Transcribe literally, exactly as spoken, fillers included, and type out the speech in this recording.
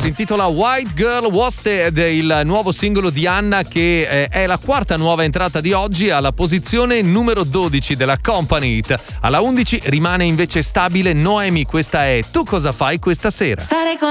Si intitola White Girl Wasted, il nuovo singolo di Anna, che eh, è la quarta nuova entrata di oggi alla posizione numero dodici della Company Hit. Alla undici rimane invece stabile Noemi, questa è Tu cosa fai questa sera? Stare con